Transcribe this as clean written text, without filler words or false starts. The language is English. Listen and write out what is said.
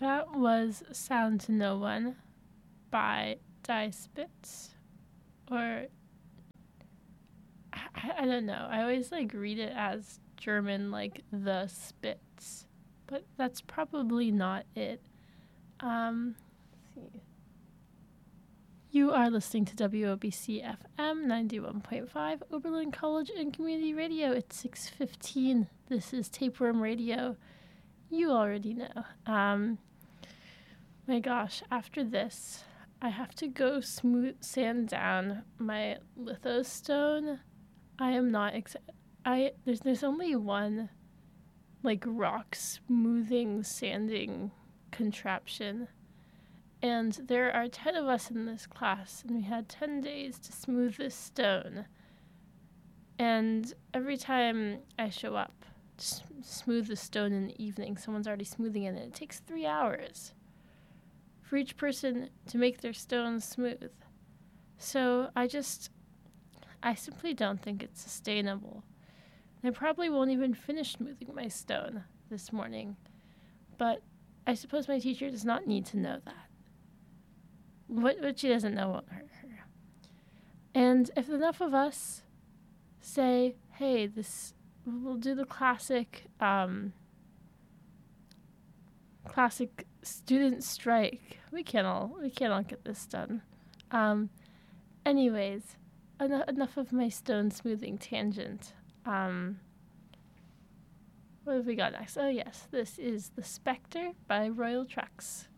That was Sound to No One by Die Spitz. Or, I don't know. I always read it as German, the Spitz. But that's probably not it. Let's see. You are listening to WOBC FM 91.5, Oberlin College and Community Radio. It's 6:15. This is Tapeworm Radio. You already know. My gosh, after this, I have to go sand down my lithostone. I am not there's only one rock smoothing sanding contraption. And there are 10 of us in this class, and we had 10 days to smooth this stone. And every time I show up to smooth the stone in the evening, someone's already smoothing it, and it takes 3 hours for each person to make their stone smooth. So I simply don't think it's sustainable. And I probably won't even finish smoothing my stone this morning. But I suppose my teacher does not need to know that. What she doesn't know won't hurt her. And if enough of us say, hey, we'll do the classic student strike. We can't all get this done. Anyways, enough of my stone smoothing tangent. What have we got next? Oh yes, this is The Spectre by Royal Tracks.